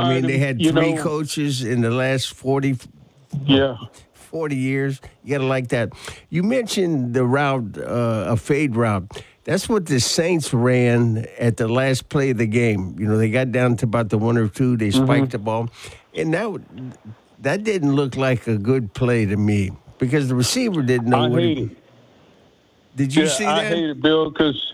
mean, they had three know, coaches in the last yeah. 40 years. You got to like that. You mentioned the route, a fade route. That's what the Saints ran at the last play of the game. You know, they got down to about the 1 or 2. They spiked the ball. And that didn't look like a good play to me because the receiver didn't know I what hate it. Did you Yeah, see I that? hate it, Bill, because,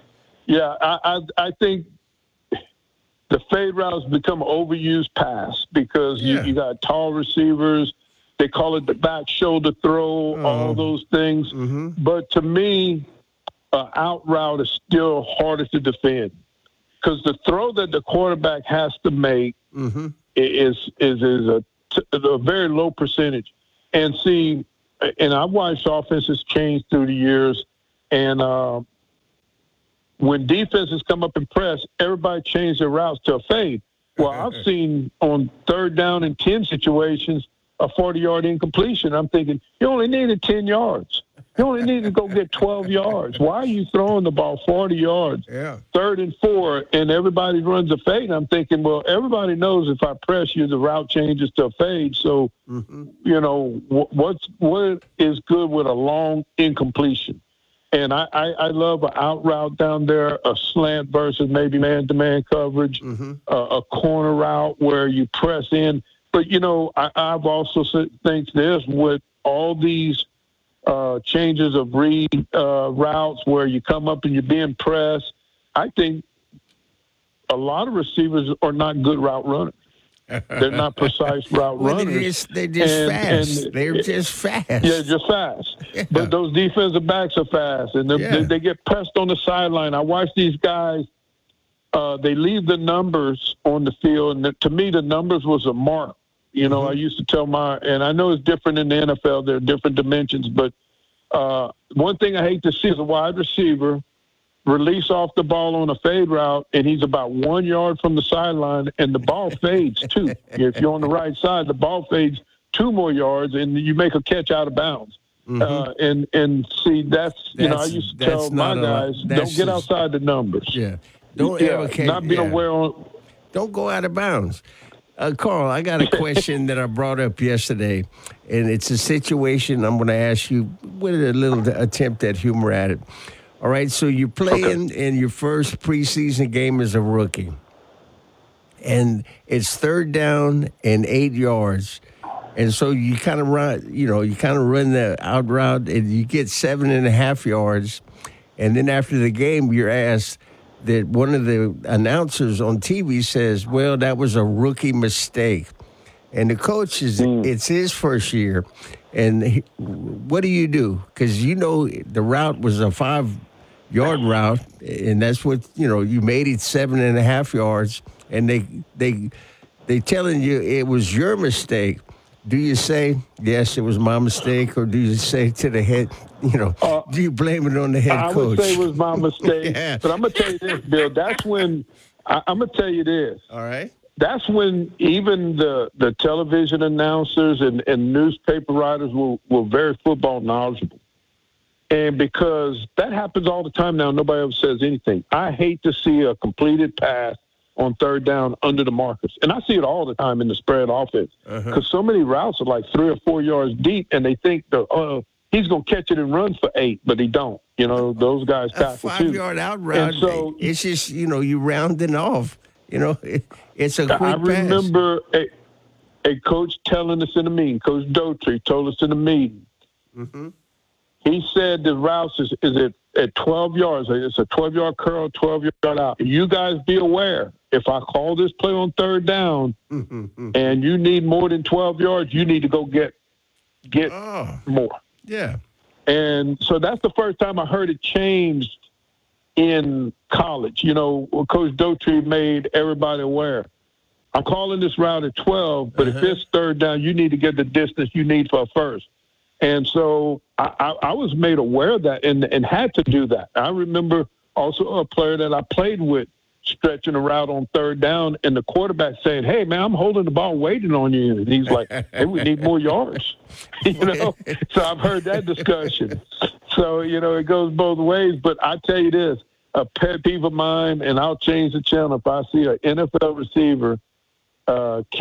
I think the fade routes become an overused pass because you got tall receivers. They call it the back shoulder throw, all those things. But to me, out route is still harder to defend because the throw that the quarterback has to make is a very low percentage. And see, and I've watched offenses change through the years, and when defenses come up and press, everybody changes their routes to a fade. Well, I've seen on 3rd down and 10 situations a 40-yard incompletion. I'm thinking, you only needed 10 yards. You only need to go get 12 yards. Why are you throwing the ball 40 yards? Yeah. 3rd and 4, and everybody runs a fade. I'm thinking, well, everybody knows if I press you, the route changes to a fade. So, you know, what is good with a long incompletion? And I love an out route down there, a slant versus maybe man-to-man coverage, a corner route where you press in. But, you know, I've also think this with all these changes of read routes where you come up and you're being pressed, I think a lot of receivers are not good route runners. They're not precise route runners. They're just fast. They're just fast. Yeah, just fast. Yeah. But those defensive backs are fast, and they get pressed on the sideline. I watch these guys. They leave the numbers on the field, and to me, the numbers was a mark. You know, I used to tell and I know it's different in the NFL. There are different dimensions, but one thing I hate to see is a wide receiver release off the ball on a fade route, and he's about 1 yard from the sideline, and the ball fades too. If you're on the right side, the ball fades 2 more yards, and you make a catch out of bounds. And see, I used to tell my guys, don't get outside the numbers. Yeah. Don't ever catch. Not be aware on. Don't go out of bounds. Carl, I got a question that I brought up yesterday, and it's a situation I'm going to ask you with a little attempt at humor at it. All right, so you're playing in your first preseason game as a rookie, and it's 3rd down and 8 yards, and so you kind of run the out route, and you get 7.5 yards, and then after the game, you're asked that one of the announcers on TV says, well, that was a rookie mistake. And the coach it's his first year. And what do you do? Because, you know, the route was a 5-yard route, and that's what, you know, you made it 7.5 yards, and they telling you it was your mistake. Do you say, yes, it was my mistake, or do you say to the head, you know, do you blame it on the head coach? I would say it was my mistake. But I'm going to tell you this, Bill. That's when I'm going to tell you this. All right. That's when even the television announcers and newspaper writers were very football knowledgeable. And because that happens all the time now, nobody ever says anything. I hate to see a completed pass on 3rd down under the markers. And I see it all the time in the spread offense because so many routes are like 3 or 4 yards deep, and they think he's going to catch it and run for 8, but he don't. You know, those guys tackle a too. 5-yard out route, and so, it's just, you know, you rounding off. You know, it's a quick I pass. remember a coach telling us in a meeting, Coach Dotry told us in a meeting, he said the routes is at 12 yards. It's a 12-yard curl, 12-yard out. You guys be aware, if I call this play on 3rd down and you need more than 12 yards, you need to go get more. Yeah. And so that's the first time I heard it changed in college. You know, Coach Dotry made everybody aware. I'm calling this route at 12, but if it's 3rd down, you need to get the distance you need for a first. And so I was made aware of that and had to do that. I remember also a player that I played with stretching a route on 3rd down, and the quarterback saying, hey, man, I'm holding the ball waiting on you. And he's like, hey, we need more yards. You know, so I've heard that discussion. So, you know, it goes both ways. But I tell you this, a pet peeve of mine, and I'll change the channel if I see an NFL receiver